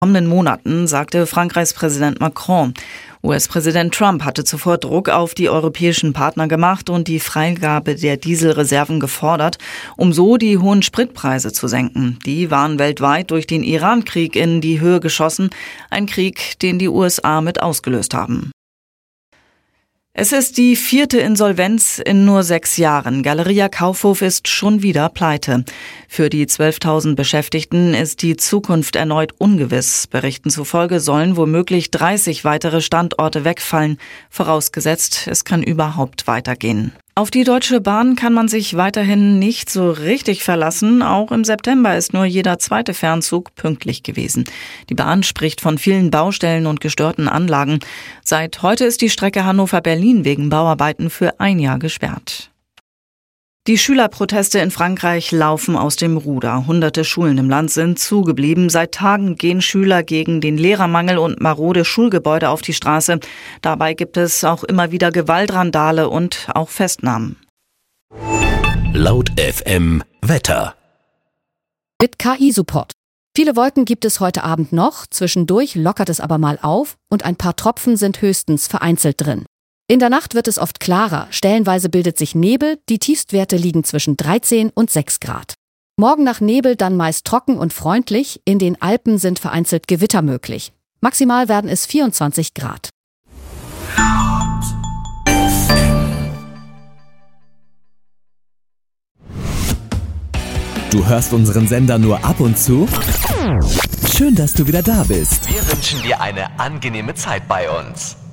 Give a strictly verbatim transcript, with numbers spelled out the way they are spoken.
kommenden Monaten, sagte Frankreichs Präsident Macron. U S-Präsident Trump hatte zuvor Druck auf die europäischen Partner gemacht und die Freigabe der Dieselreserven gefordert, um so die hohen Spritpreise zu senken. Die waren weltweit durch den Iran-Krieg in die Höhe geschossen, ein Krieg, den die U S A mit ausgelöst haben. Es ist die vierte Insolvenz in nur sechs Jahren. Galeria Kaufhof ist schon wieder pleite. Für die zwölftausend Beschäftigten ist die Zukunft erneut ungewiss. Berichten zufolge sollen womöglich dreißig weitere Standorte wegfallen, vorausgesetzt, es kann überhaupt weitergehen. Auf die Deutsche Bahn kann man sich weiterhin nicht so richtig verlassen. Auch im September ist nur jeder zweite Fernzug pünktlich gewesen. Die Bahn spricht von vielen Baustellen und gestörten Anlagen. Seit heute ist die Strecke Hannover-Berlin wegen Bauarbeiten für ein Jahr gesperrt. Die Schülerproteste in Frankreich laufen aus dem Ruder. Hunderte Schulen im Land sind zugeblieben. Seit Tagen gehen Schüler gegen den Lehrermangel und marode Schulgebäude auf die Straße. Dabei gibt es auch immer wieder Gewaltrandale und auch Festnahmen. Laut F M Wetter. Mit K I-Support. Viele Wolken gibt es heute Abend noch. Zwischendurch lockert es aber mal auf und ein paar Tropfen sind höchstens vereinzelt drin. In der Nacht wird es oft klarer, stellenweise bildet sich Nebel, die Tiefstwerte liegen zwischen dreizehn und sechs Grad. Morgen nach Nebel dann meist trocken und freundlich, in den Alpen sind vereinzelt Gewitter möglich. Maximal werden es vierundzwanzig Grad. Du hörst unseren Sender nur ab und zu? Schön, dass du wieder da bist. Wir wünschen dir eine angenehme Zeit bei uns.